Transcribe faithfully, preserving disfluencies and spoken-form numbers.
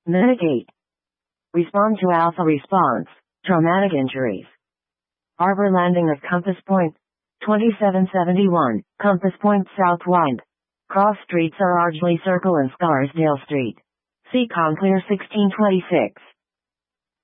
Mitigate. Respond to alpha response. Traumatic injuries. Harbor landing of Compass Point. twenty-seven seventy-one, Compass Point Southwind. Cross streets are Ardsley Circle and Scarsdale Street. See Conclear sixteen twenty-six.